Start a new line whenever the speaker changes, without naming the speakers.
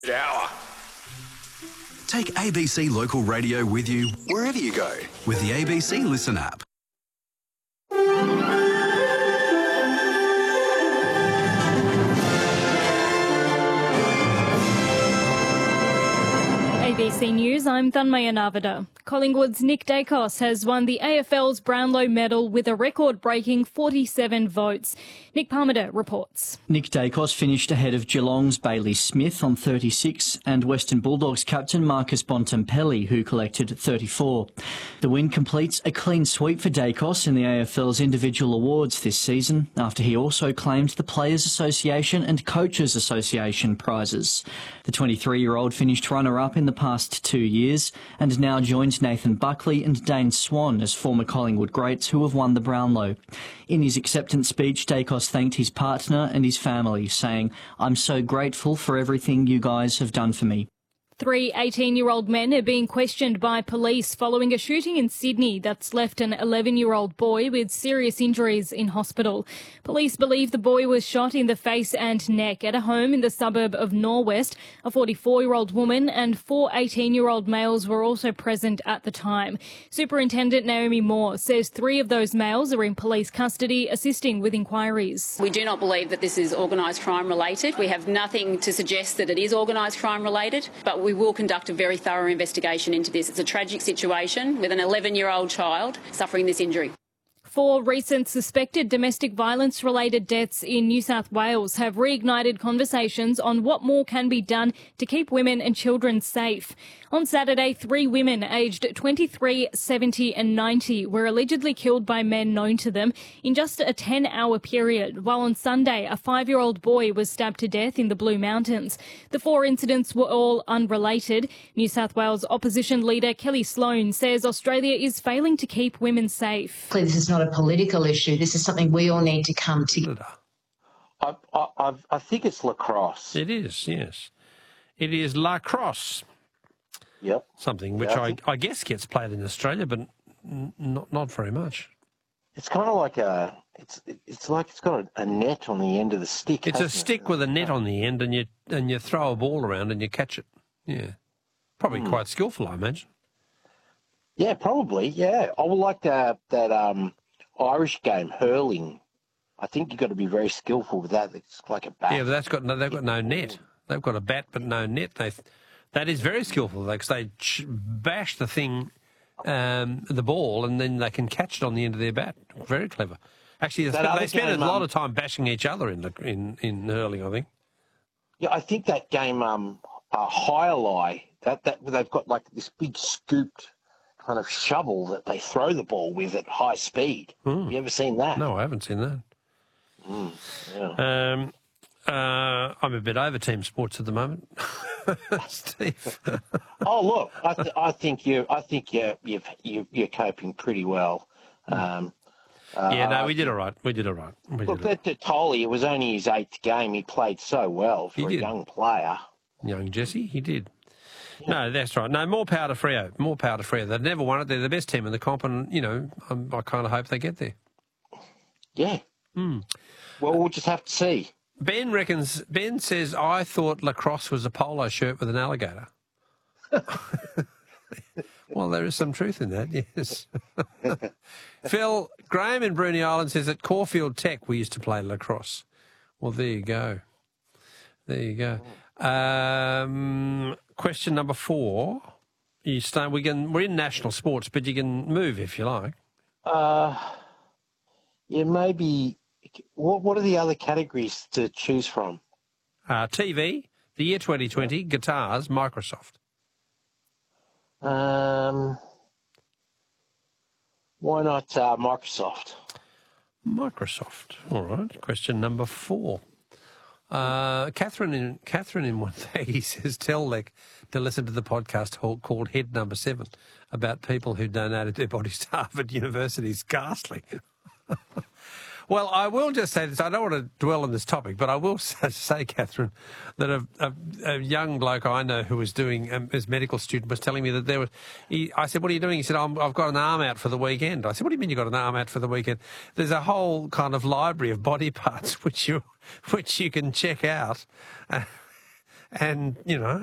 Hour.
Take ABC Local Radio with you wherever you go with the ABC Listen app.
ABC News, I'm Thanmaya Navada. Collingwood's Nick Daicos has won the AFL's Brownlow medal with a record-breaking 47 votes. Nick Palmader reports.
Nick Daicos finished ahead of Geelong's Bailey Smith on 36 and Western Bulldogs captain Marcus Bontempelli, who collected 34. The win completes a clean sweep for Daicos in the AFL's individual awards this season, after he also claimed the Players Association and Coaches Association prizes. The 23-year-old finished runner-up in the past 2 years and now joins Nathan Buckley and Dane Swan as former Collingwood greats who have won the Brownlow. In his acceptance speech, Daicos thanked his partner and his family, saying, "I'm so grateful for everything you guys have done for me."
3 18-year-old men are being questioned by police following a shooting in Sydney that's left an 11-year-old boy with serious injuries in hospital. Police believe the boy was shot in the face and neck at a home in the suburb of Norwest. A 44-year-old woman and 4 18-year-old males were also present at the time. Superintendent Naomi Moore says 3 of those males are in police custody, assisting with inquiries.
We do not believe that this is organised crime related. We have nothing to suggest that it is organised crime related, but we will conduct a very thorough investigation into this. It's a tragic situation with an 11-year-old child suffering this injury.
4 recent suspected domestic violence-related deaths in New South Wales have reignited conversations on what more can be done to keep women and children safe. On Saturday, 3 women aged 23, 70 and 90 were allegedly killed by men known to them in just a 10-hour period, while on Sunday a 5-year-old boy was stabbed to death in the Blue Mountains. The 4 incidents were all unrelated. New South Wales opposition leader Kelly Sloan says Australia is failing to keep women safe.
This is not a political issue. This is something we all need to come together.
I think it's lacrosse.
It is, yes. It is lacrosse.
Yep.
Something which I guess gets played in Australia, but not very much.
It's kind of like it's like it's got a net on the end of the stick.
It's a stick with a net on the end, and you throw a ball around and you catch it. Yeah, probably quite skillful, I imagine.
Yeah, probably. Yeah, I would like that Irish game, hurling. I think you've got to be very skillful with that. It's like a bat.
Yeah, but they've got no net. They've got a bat but no net. That is very skillful because they bash the thing, the ball, and then they can catch it on the end of their bat. Very clever. Actually, they spend a lot of time bashing each other in hurling, I think.
Yeah, I think that game, High-Lie, that they've got like this big scooped kind of shovel that they throw the ball with at high speed. Have you ever seen that?
No, I haven't seen that.
Yeah.
I'm a bit over team sports at the moment, Steve.
Oh, look, I think you're coping pretty well.
We did all right.
Look, that Tolley, it was only his 8th game. He played so well for a young player.
Young Jesse, he did. Yeah. No, that's right. No, more power to Freo. More power to Freo. They've never won it. They're the best team in the comp, and I kind of hope they get there.
Yeah. Well, we'll just have to see.
Ben says, I thought lacrosse was a polo shirt with an alligator. Well, there is some truth in that, yes. Phil, Graham in Bruny Island says at Caulfield Tech we used to play lacrosse. Well, there you go. Question number 4. We're in national sports, but you can move if you like.
Yeah, maybe. What are the other categories to choose from?
TV, the year 2020, guitars, Microsoft.
Why not Microsoft?
Microsoft. All right. Question number 4. Catherine in 180 says, tell Lek to listen to the podcast called Head Number 7 about people who donated their bodies to Harvard University. It's ghastly. Well, I will just say this. I don't want to dwell on this topic, but I will say, Catherine, that a young bloke I know who was doing his medical student was telling me that I said, what are you doing? He said, I've got an arm out for the weekend. I said, what do you mean you've got an arm out for the weekend? There's a whole kind of library of body parts which you can check out And, you know,